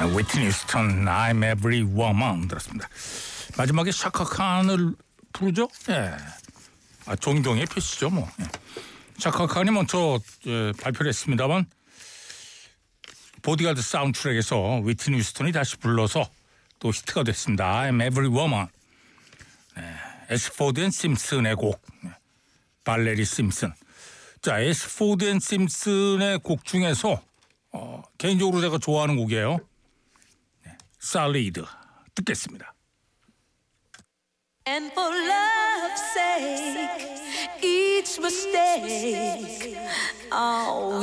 위트니 휴스턴 I'm Every Woman 들었습니다. 마지막에 샤카칸을 부르죠? 예. 존경의 표시죠 뭐. 예. 샤카칸이 먼저 발표를 했습니다만 보디가드 사운드트랙에서 위트니 휴스턴이 다시 불러서 또 히트가 됐습니다. I'm Every Woman. 에스포드 앤 심슨의 곡. 발레리 심슨. 자, 에스포드 앤 심슨의 곡 중에서 개인적으로 제가 좋아하는 곡이에요. Solid 듣겠습니다. And for love's sake, each mistake, oh,